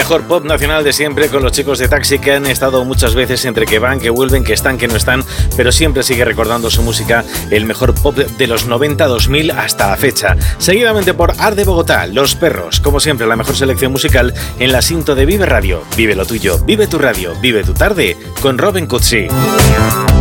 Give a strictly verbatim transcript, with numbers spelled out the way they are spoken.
mejor pop nacional de siempre con los chicos de Taxi, que han estado muchas veces entre que van, que vuelven, que están, que no están, pero siempre sigue recordando su música, el mejor pop de los noventa dos mil hasta la fecha. Seguidamente por Art de Bogotá, Los Perros, como siempre la mejor selección musical en la Sinto de Vive Radio. Vive lo tuyo, vive tu radio, vive tu tarde con Robin Cutsi.